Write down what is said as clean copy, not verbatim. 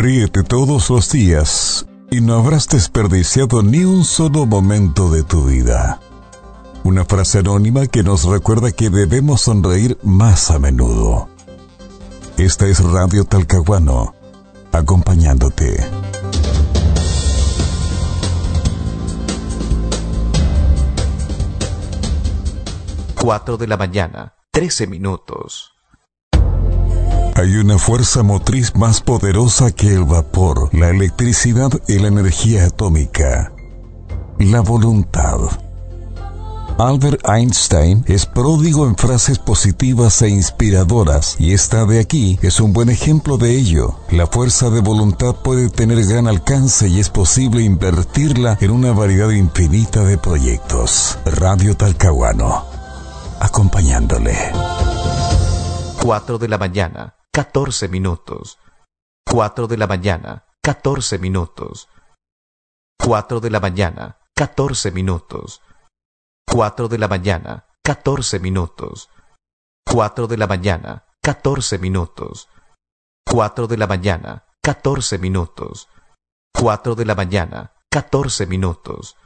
Ríete todos los días y no habrás desperdiciado ni un solo momento de tu vida. Una frase anónima que nos recuerda que debemos sonreír más a menudo. Esta es Radio Talcahuano, acompañándote. Cuatro de la mañana, 13 minutos. Hay una fuerza motriz más poderosa que el vapor, la electricidad y la energía atómica: la voluntad. Albert Einstein es pródigo en frases positivas e inspiradoras, y esta de aquí es un buen ejemplo de ello. La fuerza de voluntad puede tener gran alcance y es posible invertirla en una variedad infinita de proyectos. Radio Talcahuano, acompañándole. 4 de la mañana, 14 minutos. 4 de la mañana, 14 minutos. 4 de la mañana, 14 minutos. 4 de la mañana, 14 minutos. 4 de la mañana, 14 minutos. 4 de la mañana, 14 minutos. 4 de la mañana, 14 minutos.